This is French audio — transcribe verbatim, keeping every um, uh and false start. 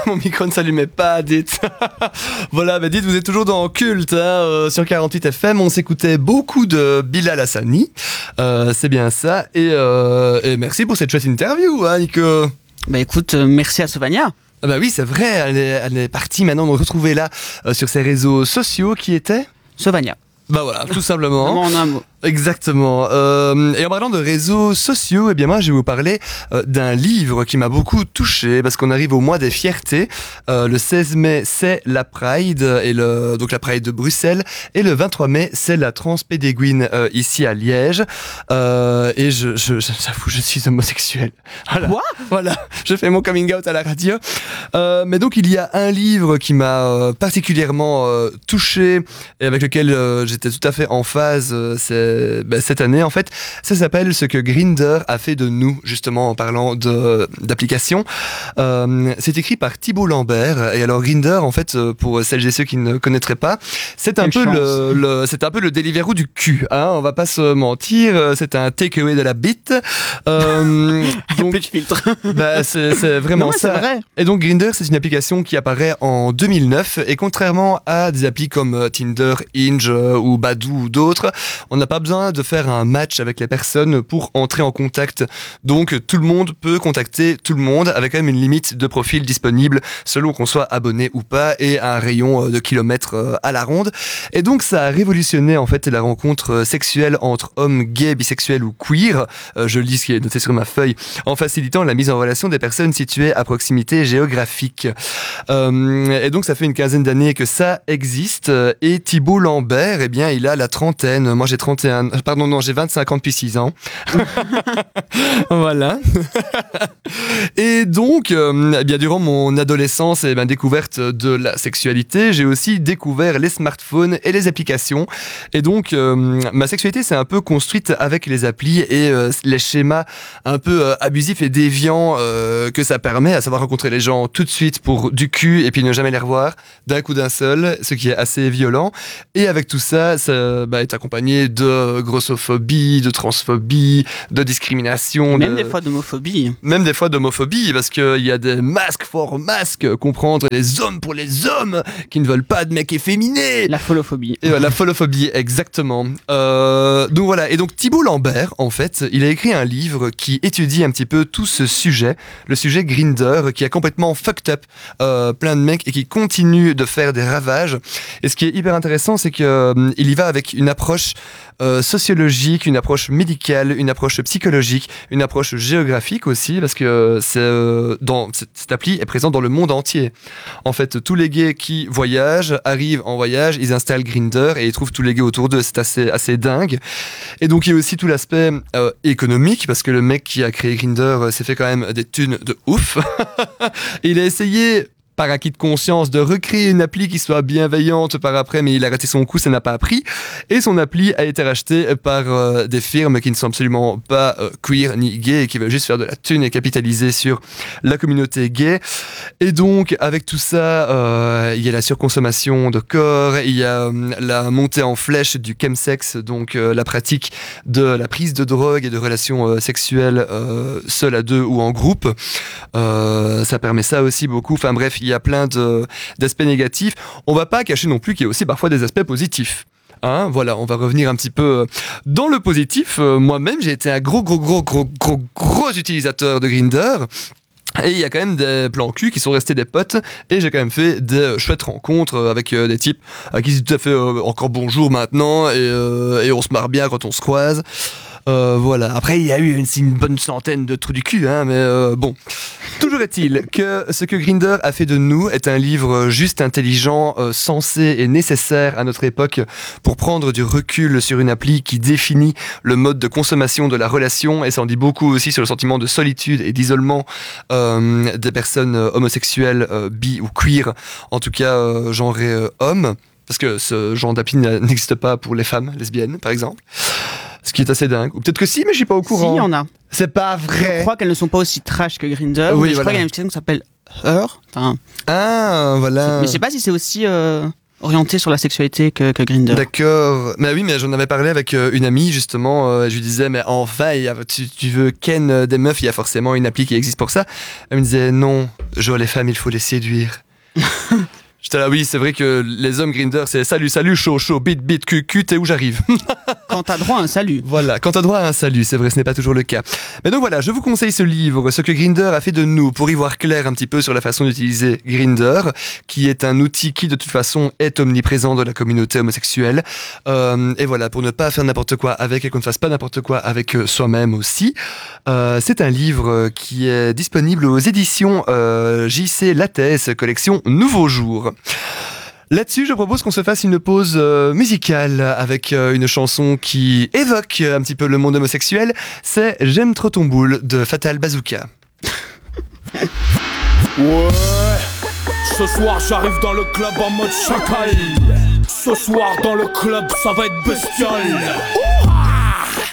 mon micro ne s'allumait pas, dites. Voilà, bah dites, vous êtes toujours dans Culte, hein, euh, sur quarante-huit F M. On s'écoutait beaucoup de Bilal Hassani. Euh, c'est bien ça. Et, euh, et merci pour cette chouette interview, hein, Nico. Bah écoute, euh, merci à Sovania. Ah bah oui, c'est vrai, elle est, elle est partie maintenant me retrouver là euh, sur ses réseaux sociaux qui étaient Sovania. Bah voilà, tout simplement. Vraiment en un mot. Exactement. Euh, et en parlant de réseaux sociaux, eh bien moi je vais vous parler euh, d'un livre qui m'a beaucoup touché parce qu'on arrive au mois des fiertés. Euh, le seize mai c'est la Pride et le donc la Pride de Bruxelles et le vingt-trois mai c'est la Transpédéguine euh, ici à Liège. Euh, et je, je, j'avoue je suis homosexuel. Voilà. Quoi ? Voilà, je fais mon coming out à la radio. Euh, mais donc il y a un livre qui m'a euh, particulièrement euh, touché et avec lequel euh, j'étais tout à fait en phase. Euh, c'est Ben, cette année en fait, ça s'appelle Ce que Grindr a fait de nous, justement en parlant de d'application. Euh, c'est écrit par Thibault Lambert et alors Grindr en fait, pour celles et ceux qui ne connaîtraient pas, c'est un Quelle peu chance. le, le c'est un peu le Deliveroo du cul, hein, on va pas se mentir, c'est un takeaway de la bite. Euh, donc Plus de filtre. bah, c'est, c'est vraiment Non, mais ça. c'est vrai. Et donc Grindr, c'est une application qui apparaît en deux mille neuf et contrairement à des applis comme euh, Tinder, Hinge euh, ou Badoo ou d'autres, on n'a pas besoin de faire un match avec les personnes pour entrer en contact. Donc tout le monde peut contacter tout le monde avec quand même une limite de profil disponible selon qu'on soit abonné ou pas et un rayon de kilomètres euh, à la ronde. Et donc ça a révolutionné en fait la rencontre sexuelle entre hommes gays, bisexuels ou queer. Euh, je lis ce qui est noté sur ma feuille, en facilitant la mise en relation des personnes situées à proximité géographique. Euh, et donc ça fait une quinzaine d'années que ça existe. Et Thibault Lambert, eh bien il a la trentaine. Moi j'ai trente et un, pardon non j'ai vingt-cinq ans depuis six ans. Voilà. Et donc, euh, eh bien durant mon adolescence et ma découverte de la sexualité, j'ai aussi découvert les smartphones et les applications. Et donc euh, ma sexualité s'est un peu construite avec les applis et euh, les schémas un peu euh, abusifs et déviants euh, que ça permet, à savoir rencontrer les gens tout de suite pour du cul et puis ne jamais les revoir d'un coup d'un seul, ce qui est assez violent. Et avec tout ça, ça bah, est accompagné de grossophobie, de transphobie, de discrimination. Même de... des fois d'homophobie. Même des fois d'homophobie, parce qu'il y a des masques for masques, comprendre les hommes pour les hommes qui ne veulent pas de mecs efféminés. La folophobie. Et voilà, la folophobie, exactement. Euh, donc voilà, et donc Thibault Lambert, en fait, il a écrit un livre qui étudie un petit peu tout ce sujet, le sujet Grindr, qui a complètement fucked up euh, plein de mecs et qui continue de faire des ravages. Et ce qui est hyper intéressant, c'est qu'il euh, y va avec une approche euh, sociologique, une approche médicale, une approche psychologique, une approche géographique aussi, parce que c'est, euh, dans, cette, cette appli est présente dans le monde entier. En fait, tous les gays qui voyagent, arrivent en voyage, ils installent Grindr et ils trouvent tous les gays autour d'eux. C'est assez, assez dingue. Et donc, il y a aussi tout l'aspect euh, économique, parce que le mec qui a créé Grindr euh, s'est fait quand même des thunes de ouf. Il a essayé par acquis de conscience de recréer une appli qui soit bienveillante par après, mais il a raté son coup, ça n'a pas pris. Et son appli a été rachetée par euh, des firmes qui ne sont absolument pas euh, queer ni gay et qui veulent juste faire de la thune et capitaliser sur la communauté gay. Et donc, avec tout ça, euh, il y a la surconsommation de corps, il y a euh, la montée en flèche du chemsex, donc euh, la pratique de la prise de drogue et de relations euh, sexuelles euh, seules à deux ou en groupe. Euh, ça permet ça aussi beaucoup. Enfin bref, il y a plein de, d'aspects négatifs. On va pas cacher non plus qu'il y a aussi parfois des aspects positifs. Hein, voilà, on va revenir un petit peu dans le positif. Euh, moi-même, j'ai été un gros, gros, gros, gros, gros, gros utilisateur de Grindr. Et il y a quand même des plans cul qui sont restés des potes. Et j'ai quand même fait des chouettes rencontres avec des types à qui c'est tout à fait euh, encore bonjour maintenant. Et, euh, et on se marre bien quand on se croise. Euh, voilà. Après, il y a eu une, une bonne centaine de trous du cul, hein, mais euh, bon. Toujours est-il que ce que Grindr a fait de nous est un livre juste, intelligent, euh, sensé et nécessaire à notre époque pour prendre du recul sur une appli qui définit le mode de consommation de la relation, et ça en dit beaucoup aussi sur le sentiment de solitude et d'isolement euh, des personnes homosexuelles, euh, bi ou queer, en tout cas euh, genrées euh, hommes, parce que ce genre d'appli n'existe pas pour les femmes lesbiennes, par exemple. Ce qui est assez dingue. Ou peut-être que si, mais je suis pas au courant. Si, il y en a. C'est pas vrai. Je crois qu'elles ne sont pas aussi trash que Grindr. Oui, mais je voilà. crois qu'il y a une application qui s'appelle Her. Enfin, Ah, voilà. mais je sais pas si c'est aussi euh, orienté sur la sexualité que, que Grindr. D'accord. Mais oui, mais j'en avais parlé avec euh, une amie justement. Euh, je lui disais, mais enfin, il y a- tu, tu veux ken euh, des meufs, il y a forcément une appli qui existe pour ça. Elle me disait, non, genre les femmes, il faut les séduire. J'étais là, oui, c'est vrai que les hommes Grindr, c'est salut, salut, chaud, chaud, bit, bit, cul, cul, t'es où j'arrive. Quand t'as droit à un salut. Voilà, quand t'as droit à un salut, c'est vrai, ce n'est pas toujours le cas. Mais donc voilà, je vous conseille ce livre, Ce que Grindr a fait de nous, pour y voir clair un petit peu sur la façon d'utiliser Grindr, qui est un outil qui, de toute façon, est omniprésent dans la communauté homosexuelle. Euh, et voilà, pour ne pas faire n'importe quoi avec et qu'on ne fasse pas n'importe quoi avec euh, soi-même aussi. Euh, c'est un livre qui est disponible aux éditions euh, J C Lattès, collection Nouveau Jour. Là-dessus, je propose qu'on se fasse une pause euh, musicale avec euh, une chanson qui évoque un petit peu le monde homosexuel. C'est J'aime trop ton boule de Fatal Bazooka. Ouais, ce soir j'arrive dans le club en mode chacal. Ce soir dans le club ça va être bestial.